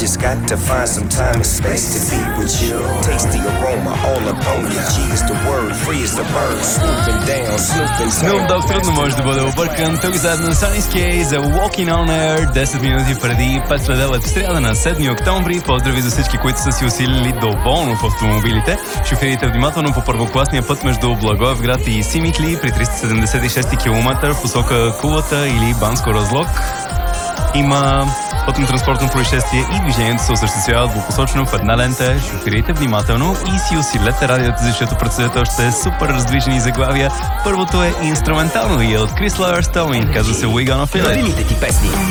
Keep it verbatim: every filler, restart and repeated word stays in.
just got to find some time and space to be with you. Taste the aroma all up on you. G is the word, free is the bird. Swooping down, snooping down. Snoop Dogg трудно може да бъде объркан. Тук заедно с Sunny Skay за Walking on Air. десет минути преди пет следобед в сряда на седми октомври. Поздрави за всички, които са си усилили доволно в автомобилите. Шофирайте внимателно по първокласния път между Благоевград и Симитли при триста седемдесет и шести километър в посока Кулата или Банско Разлог. Има пътно-транспортно происшествие и движението се осъществява двупосочно в една лента. Шофирайте внимателно и си усилете радиото, защото предстоят още супер раздвижени заглавия. Първото е инструментално и е от Крис Ларстон. Казва се We Gonna Feel It. Любимите ти песни.